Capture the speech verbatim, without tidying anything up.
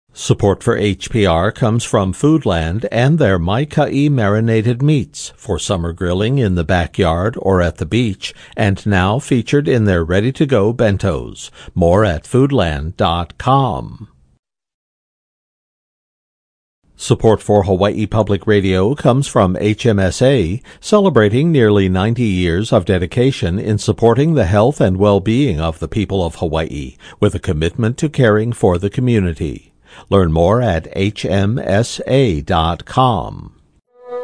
Support for H P R comes from Foodland and their Mai-Kai marinated meats for summer grilling in the backyard or at the beach, and now featured in their ready-to-go bentos. More at foodland dot com. Support for Hawaii Public Radio comes from H M S A, celebrating nearly ninety years of dedication in supporting the health and well-being of the people of Hawaii, with a commitment to caring for the community. Learn more at H M S A dot com.